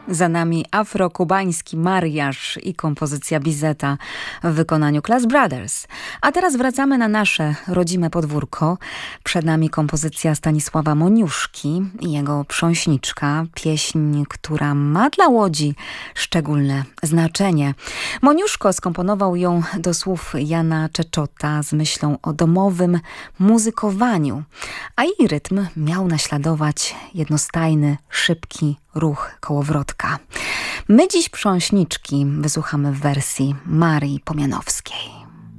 Za nami afrokubański mariaż i kompozycja Bizeta w wykonaniu Class Brothers. A teraz wracamy na nasze rodzime podwórko. Przed nami kompozycja Stanisława Moniuszki i jego Prząśniczka, pieśń, która ma dla Łodzi szczególne znaczenie. Moniuszko skomponował ją do słów Jana Czeczota z myślą o domowym muzykowaniu, a jej rytm miał naśladować jednostajny, szybki ruch kołowrotka. My dziś Prząśniczki wysłuchamy w wersji Marii Pomianowskiej.